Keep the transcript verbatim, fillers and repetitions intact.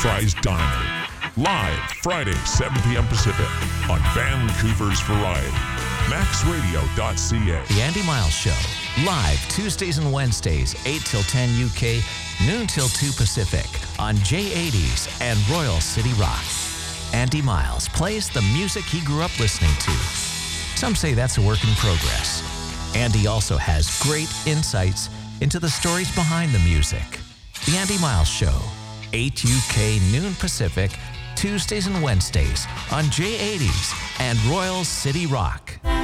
Fries Diner. Live Friday, seven p.m. Pacific on Vancouver's Variety. max radio dot c a. The Andy Miles Show. Live Tuesdays and Wednesdays, eight till ten U K, noon till two Pacific on J eighties and Royal City Rock. Andy Miles plays the music he grew up listening to. Some say that's a work in progress. Andy also has great insights into the stories behind the music. The Andy Miles Show, eight U K, noon Pacific, Tuesdays and Wednesdays on J eighties and Royal City Rock.